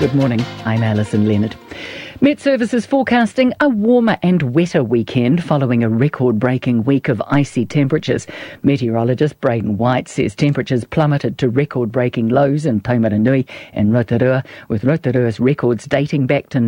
Good morning, I'm Alison Leonard. Met Services forecasting a warmer and wetter weekend following a record-breaking week of icy temperatures. Meteorologist Braden White says temperatures plummeted to record-breaking lows in Taumaranui and Rotorua, with Rotorua's records dating back to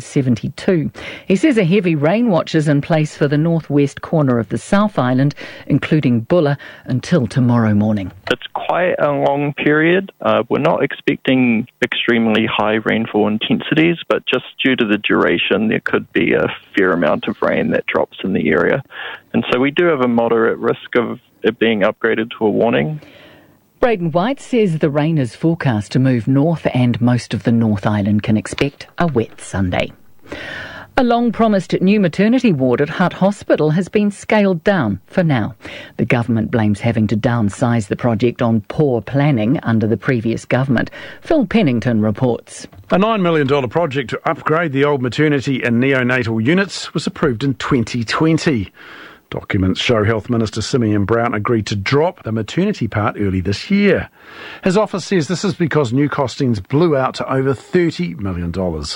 1972. He says a heavy rain watch is in place for the northwest corner of the South Island, including Bulla, until tomorrow morning. It's quite a long period. We're not expecting extremely high rainfall intensities, but just due to the duration, there could be a fair amount of rain that drops in the area. And so we do have a moderate risk of it being upgraded to a warning. Braden White says the rain is forecast to move north and most of the North Island can expect a wet Sunday. A long-promised new maternity ward at Hutt Hospital has been scaled down for now. The government blames having to downsize the project on poor planning under the previous government. Phil Pennington reports. A $9 million project to upgrade the old maternity and neonatal units was approved in 2020. Documents show Health Minister Simeon Brown agreed to drop the maternity part early this year. His office says this is because new costings blew out to over $30 million.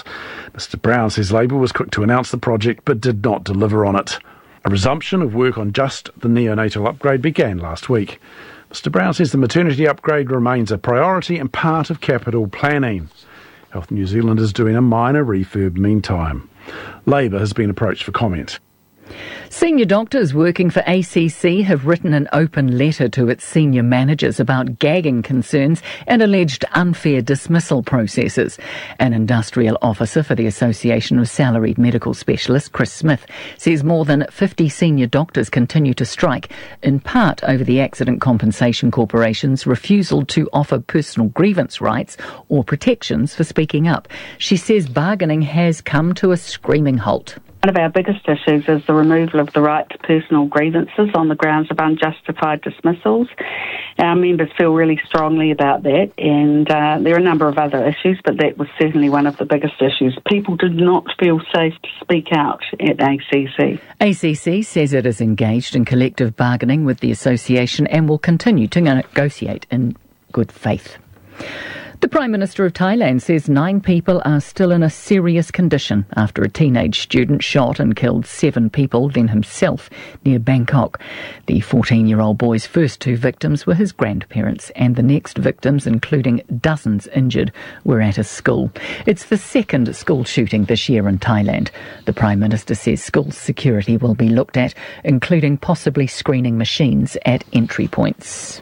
Mr Brown says Labour was quick to announce the project but did not deliver on it. A resumption of work on just the neonatal upgrade began last week. Mr Brown says the maternity upgrade remains a priority and part of capital planning. Health New Zealand is doing a minor refurb meantime. Labour has been approached for comment. Senior doctors working for ACC have written an open letter to its senior managers about gagging concerns and alleged unfair dismissal processes. An industrial officer for the Association of Salaried Medical Specialists, Chris Smith, says more than 50 senior doctors continue to strike, in part over the Accident Compensation Corporation's refusal to offer personal grievance rights or protections for speaking up. She says bargaining has come to a screaming halt. One of our biggest issues is the removal of the right to personal grievances on the grounds of unjustified dismissals. Our members feel really strongly about that, and there are a number of other issues, but that was certainly one of the biggest issues. People did not feel safe to speak out at ACC. ACC says it is engaged in collective bargaining with the association and will continue to negotiate in good faith. The Prime Minister of Thailand says 9 people are still in a serious condition after a teenage student shot and killed 7 people, then himself, near Bangkok. The 14-year-old boy's first 2 victims were his grandparents, and the next victims, including dozens injured, were at a school. It's the second school shooting this year in Thailand. The Prime Minister says school security will be looked at, including possibly screening machines at entry points.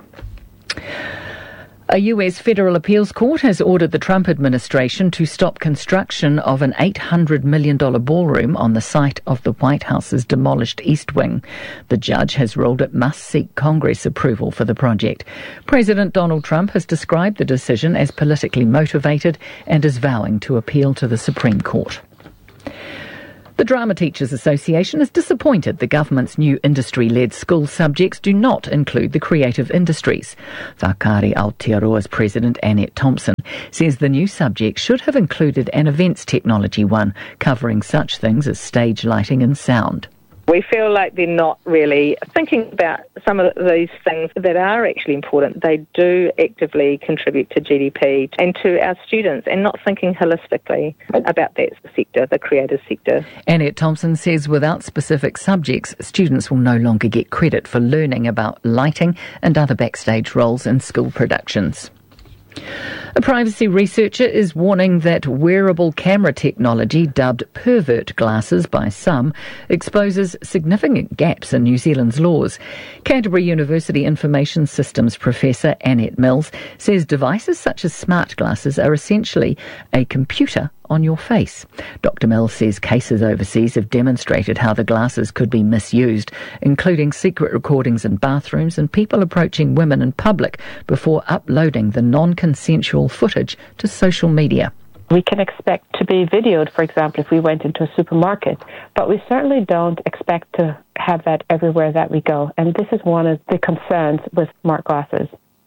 A US federal appeals court has ordered the Trump administration to stop construction of an $800 million ballroom on the site of the White House's demolished East Wing. The judge has ruled it must seek Congress approval for the project. President Donald Trump has described the decision as politically motivated and is vowing to appeal to the Supreme Court. The Drama Teachers Association is disappointed the government's new industry-led school subjects do not include the creative industries. Whakaari Aotearoa's president, Annette Thompson, says the new subject should have included an events technology one, covering such things as stage lighting and sound. We feel like they're not really thinking about some of these things that are actually important. They do actively contribute to GDP and to our students, and not thinking holistically about that sector, the creative sector. Annette Thompson says without specific subjects, students will no longer get credit for learning about lighting and other backstage roles in school productions. A privacy researcher is warning that wearable camera technology, dubbed pervert glasses by some, exposes significant gaps in New Zealand's laws. Canterbury University Information Systems Professor Annette Mills says devices such as smart glasses are essentially a computer on your face. Dr. Mills says cases overseas have demonstrated how the glasses could be misused, including secret recordings in bathrooms and people approaching women in public before uploading the non-consensual footage to social media. We can expect to be videoed, for example, if we went into a supermarket, but we certainly don't expect to have that everywhere that we go. And this is one of the concerns with smart glasses.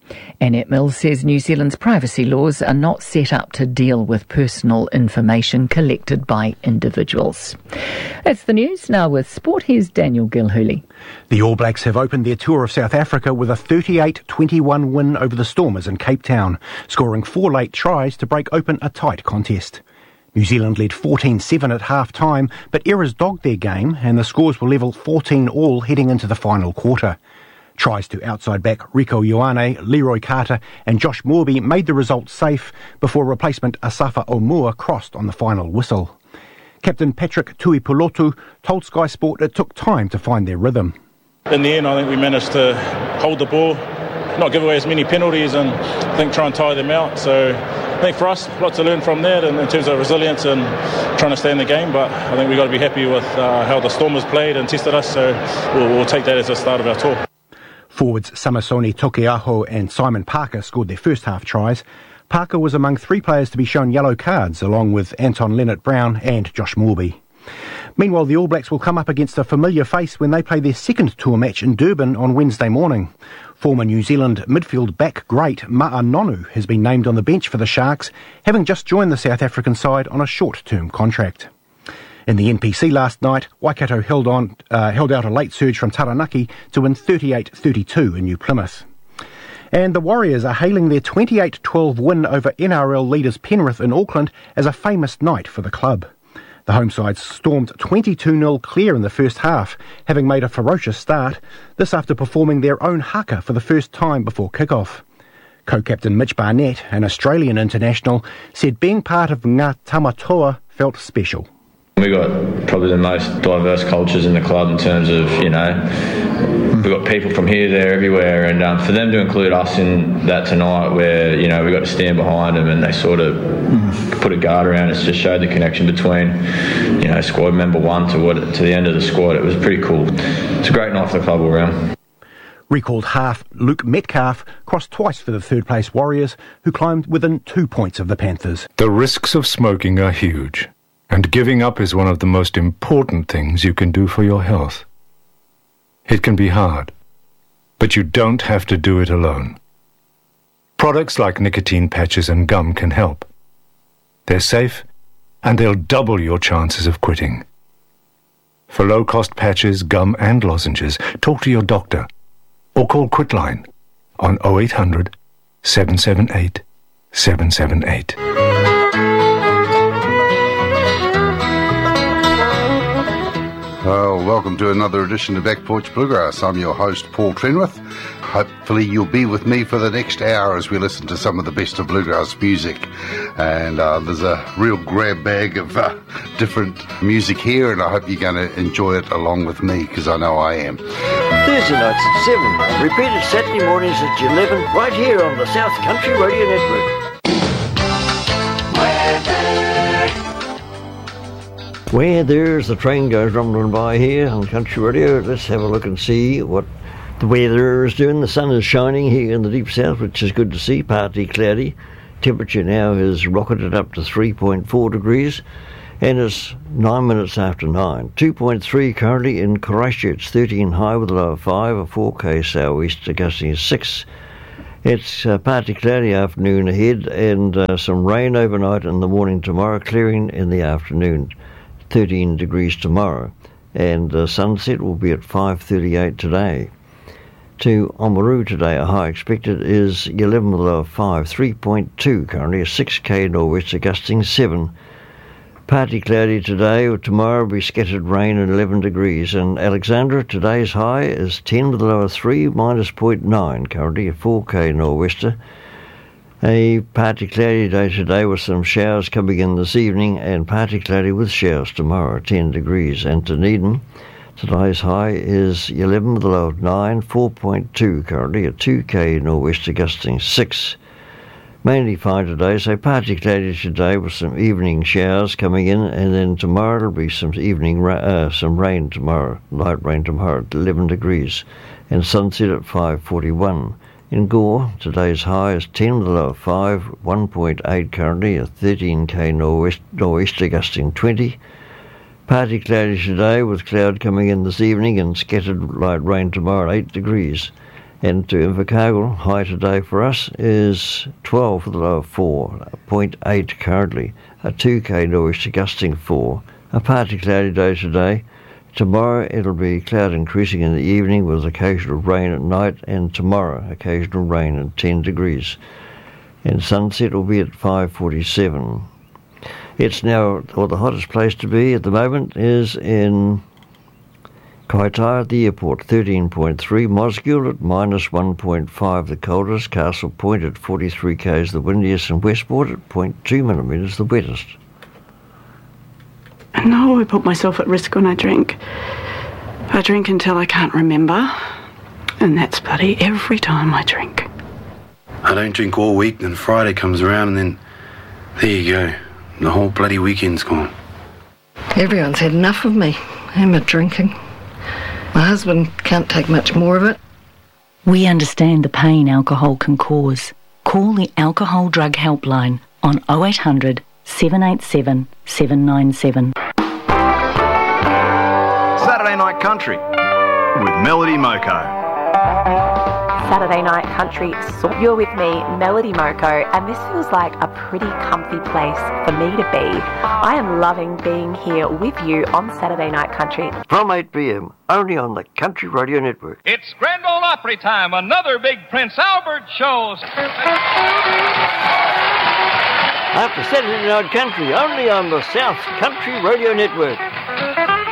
Annette Mills says New Zealand's privacy laws are not set up to deal with personal information collected by individuals. That's the news. Now with sport, here's Daniel Gilhooly. The All Blacks have opened their tour of South Africa with a 38-21 win over the Stormers in Cape Town, scoring 4 late tries to break open a tight contest. New Zealand led 14-7 at half-time, but errors dogged their game and the scores were level 14-all heading into the final quarter. Tries to outside back Rico Ioane, Leroy Carter and Josh Morby made the result safe before replacement Asafa Omua crossed on the final whistle. Captain Patrick Tuipulotu told Sky Sport it took time to find their rhythm. In the end, I think we managed to hold the ball, not give away as many penalties and I think try and tire them out. So I think for us, a lot to learn from that in terms of resilience and trying to stay in the game. But I think we've got to be happy with how the Stormers played and tested us. So we'll take that as the start of our tour. Forwards Samasoni Tokeaho and Simon Parker scored their first half tries. Parker was among 3 players to be shown yellow cards, along with Anton Leonard-Brown and Josh Morby. Meanwhile, the All Blacks will come up against a familiar face when they play their second tour match in Durban on Wednesday morning. Former New Zealand midfield back great Ma'a Nonu has been named on the bench for the Sharks, having just joined the South African side on a short-term contract. In the NPC last night, Waikato held out a late surge from Taranaki to win 38-32 in New Plymouth. And the Warriors are hailing their 28-12 win over NRL leaders Penrith in Auckland as a famous night for the club. The home side stormed 22-0 clear in the first half, having made a ferocious start, this after performing their own haka for the first time before kick-off. Co-captain Mitch Barnett, an Australian international, said being part of Ngā Tamatoa felt special. We've got probably the most diverse cultures in the club in terms of, we've got people from here, there, everywhere, and for them to include us in that tonight where, we got to stand behind them and they sort of put a guard around us, just showed the connection between, squad member 1 to the end of the squad. It was pretty cool. It's a great night for the club all round. Recalled half Luke Metcalf crossed twice for the third-place Warriors, who climbed within 2 points of the Panthers. The risks of smoking are huge. And giving up is one of the most important things you can do for your health. It can be hard, but you don't have to do it alone. Products like nicotine patches and gum can help. They're safe, and they'll double your chances of quitting. For low-cost patches, gum and lozenges, talk to your doctor or call Quitline on 0800 778 778. Well, welcome to another edition of Back Porch Bluegrass. I'm your host, Paul Trenwith. Hopefully you'll be with me for the next hour as we listen to some of the best of bluegrass music. And there's a real grab bag of different music here, and I hope you're going to enjoy it along with me, because I know I am. Thursday nights at 7 and repeated Saturday mornings at 11, right here on the South Country Radio Network. Where there's the train goes rumbling by here on Country Radio, let's have a look and see what the weather is doing. The sun is shining here in the deep south, which is good to see, partly cloudy. Temperature now has rocketed up to 3.4 degrees, and it's 9 minutes after 9. 2.3 currently in Christchurch, 13 high with a low of 5, a 4k southeast gusting 6. It's partly cloudy afternoon ahead, and some rain overnight in the morning tomorrow, clearing in the afternoon. 13 degrees tomorrow, and sunset will be at 5:38 today. To Oamaru today, a high expected is 11 with a low of 5, 3.2 currently, a 6k nor'wester gusting 7. Partly cloudy today, or tomorrow will be scattered rain at 11 degrees, and Alexandra today's high is 10 with a low of 3, minus 0.9 currently, a 4k nor'wester. A partly cloudy day today with some showers coming in this evening, and partly cloudy with showers tomorrow, 10 degrees. And Dunedin, today's high is 11 with a low of 9, 4.2 currently, a 2k nor'wester gusting 6. Mainly fine today, so partly cloudy today with some evening showers coming in, and then tomorrow it'll be some some rain tomorrow, light rain tomorrow at 11 degrees, and sunset at 5:41. In Gore, today's high is 10 with a low of 5, 1.8 currently, a 13k nor'wester gusting 20. Partly cloudy today with cloud coming in this evening and scattered light rain tomorrow at 8 degrees. And to Invercargill, high today for us is 12 for the low of 4, 0.8 currently, a 2k north gusting 4. A partly cloudy day today. Tomorrow it'll be cloud increasing in the evening with occasional rain at night, and tomorrow occasional rain at 10 degrees. And sunset will be at 5:47. It's now, or the hottest place to be at the moment is in Kaitaia at the airport, 13.3, Mosgiel at minus 1.5 the coldest, Castle Point at 43 k's the windiest, and Westport at 0.2 millimetres the wettest. I know I put myself at risk when I drink. I drink until I can't remember, and that's bloody every time I drink. I don't drink all week, then Friday comes around and then there you go. The whole bloody weekend's gone. Everyone's had enough of me and my drinking. My husband can't take much more of it. We understand the pain alcohol can cause. Call the Alcohol Drug Helpline on 0800 787 797. Saturday Night Country with Melody Moko. Saturday Night Country, you're with me, Melody Moko, and this feels like a pretty comfy place for me to be. I am loving being here with you on Saturday Night Country. From 8 p.m, only on the Country Radio Network. It's Grand Ole Opry time, another big Prince Albert show. After Saturday Night Country, only on the South Country Radio Network.